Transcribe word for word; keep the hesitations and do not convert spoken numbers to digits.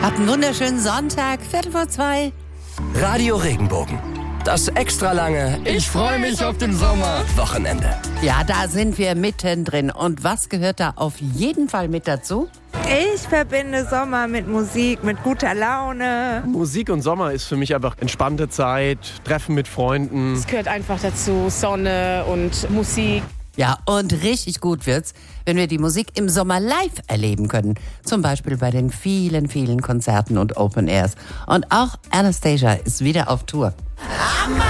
Habt einen wunderschönen Sonntag, Viertel vor zwei. Radio Regenbogen. Das extra lange Ich freue mich auf den Sommer. Wochenende. Ja, da sind wir mittendrin. Und was gehört da auf jeden Fall mit dazu? Ich verbinde Sommer mit Musik, mit guter Laune. Musik und Sommer ist für mich einfach entspannte Zeit, Treffen mit Freunden. Es gehört einfach dazu, Sonne und Musik. Ja, und richtig gut wird's, wenn wir die Musik im Sommer live erleben können. Zum Beispiel bei den vielen, vielen Konzerten und Open Airs. Und auch Anastasia ist wieder auf Tour.